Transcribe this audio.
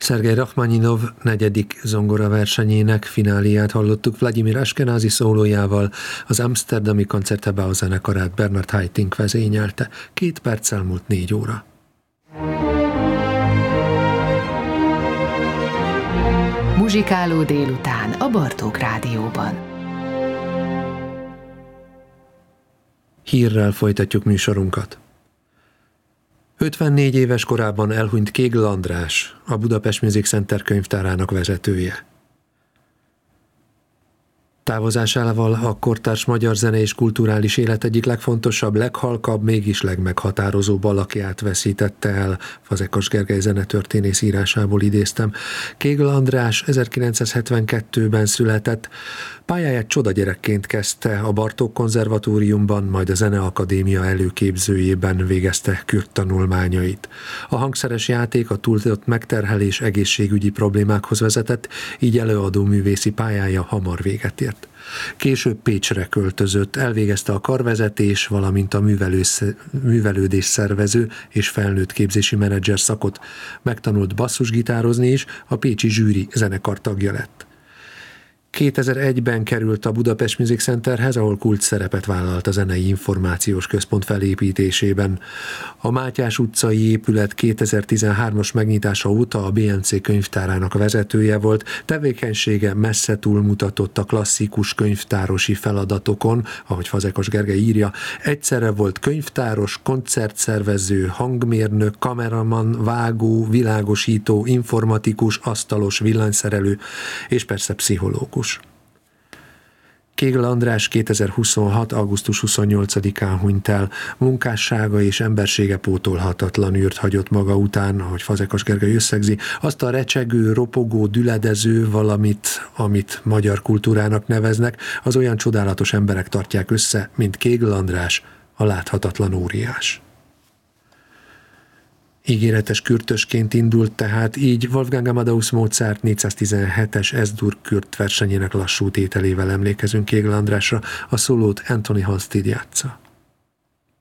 Szergej Rachmaninov negyedik zongoraversenyének fináliát hallottuk Vladimir Ashkenazi szólójával, az amszterdami Konzertgebouw zenekarát Bernard Haitink vezényelte. 2 perccel múlt 4 óra. Muzsikáló délután a Bartók Rádióban. Hírrel folytatjuk műsorunkat. 54 éves korában elhunyt Kégl András, a Budapest Music Center könyvtárának vezetője. Távozásával a kortárs magyar zene és kulturális élet egyik legfontosabb, leghalkabb, mégis legmeghatározóbb alakját veszítette el, Fazekas Gergely zenetörténész írásából idéztem. Kégl András 1972-ben született, pályáját csodagyerekként kezdte, a Bartók Konzervatóriumban, majd a Zeneakadémia előképzőjében végezte kürttanulmányait. A hangszeres játék, a túlzott megterhelés egészségügyi problémákhoz vezetett, így előadó művészi pályája hamar véget ért. Később Pécsre költözött, elvégezte a karvezetés, valamint a művelődés szervező és felnőtt képzési menedzser szakot. Megtanult basszusgitározni is, a pécsi zsűri zenekar tagja lett. 2001-ben került a Budapest Music Centerhez, ahol kult szerepet vállalt a Zenei Információs Központ felépítésében. A Mátyás utcai épület 2013-as megnyitása óta a BMC könyvtárának vezetője volt, tevékenysége messze túlmutatott a klasszikus könyvtárosi feladatokon, ahogy Fazekas Gergely írja, egyszerre volt könyvtáros, koncertszervező, hangmérnök, kameraman, vágó, világosító, informatikus, asztalos, villanyszerelő és persze pszichológus. Kégl András 2026. augusztus 28-án hunyt el. Munkássága és embersége pótolhatatlan űrt hagyott maga után, ahogy Fazekas Gergely összegzi, azt a recsegő, ropogó, düledező valamit, amit magyar kultúrának neveznek, az olyan csodálatos emberek tartják össze, mint Kégl András, a láthatatlan óriás. Ígéretes kürtösként indult tehát, így Wolfgang Amadeus Mozart 417-es S-dur kürt versenyének lassú tételével emlékezünk Kégl Andrásra, a szólót Anthony Halstead játsza.